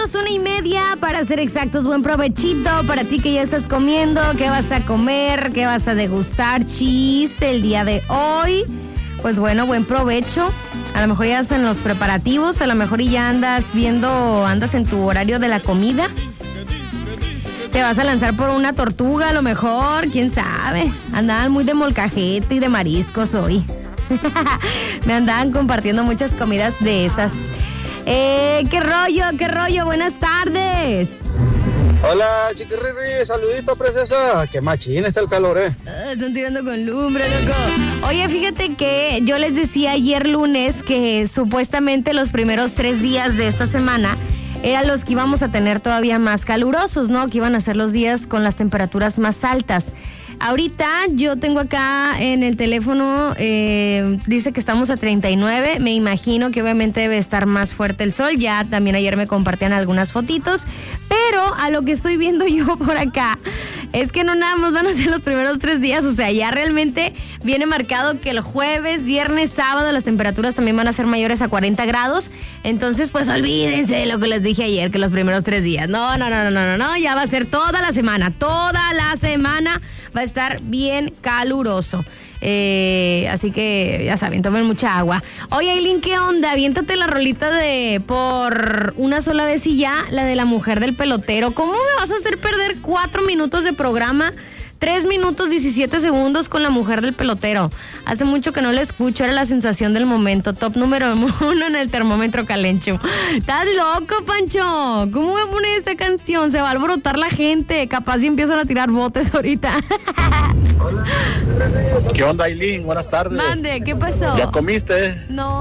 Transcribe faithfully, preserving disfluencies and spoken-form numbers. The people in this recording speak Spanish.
minutos, una y media, para ser exactos. Buen provechito para ti que ya estás comiendo. ¿Qué vas a comer? ¿Qué vas a degustar? Chis, el día de hoy. Pues bueno, buen provecho. A lo mejor ya estás en los preparativos, a lo mejor ya andas viendo, andas en tu horario de la comida. Te vas a lanzar por una tortuga, a lo mejor, quién sabe. Andaban muy de molcajete y de mariscos hoy. Me andaban compartiendo muchas comidas de esas. Eh, ¿Qué rollo? ¿Qué rollo? Buenas tardes. Hola, chiquirri, saludito, princesa. Qué machín está el calor, eh. Uh, están tirando con lumbre, loco. Oye, fíjate que yo les decía ayer lunes que supuestamente los primeros tres días de esta semana eran los que íbamos a tener todavía más calurosos, ¿no? Que iban a ser los días con las temperaturas más altas. Ahorita yo tengo acá en el teléfono, eh, dice que estamos a treinta y nueve, me imagino que obviamente debe estar más fuerte el sol, ya también ayer me compartían algunas fotitos, pero a lo que estoy viendo yo por acá es que no nada más van a ser los primeros tres días, o sea, ya realmente viene marcado que el jueves, viernes, sábado las temperaturas también van a ser mayores a cuarenta grados, entonces pues olvídense de lo que les dije ayer, que los primeros tres días, no, no, no, no, no, no, ya va a ser toda la semana, toda la semana va a estar bien caluroso. Eh, así que ya saben, tomen mucha agua. Oye, Aileen, ¿qué onda? Aviéntate la rolita de Por una sola vez y ya, la de la mujer del pelotero. ¿Cómo me vas a hacer perder cuatro minutos de programa? Tres minutos diecisiete segundos con la mujer del pelotero. Hace mucho que no la escucho, era la sensación del momento. Top número uno en el termómetro calencho. ¿Estás loco, Pancho? ¿Cómo voy a poner esta canción? Se va a alborotar la gente. Capaz y empiezan a tirar botes ahorita. ¿Qué onda, Aileen? Buenas tardes. Mande, ¿qué pasó? ¿Ya comiste? No.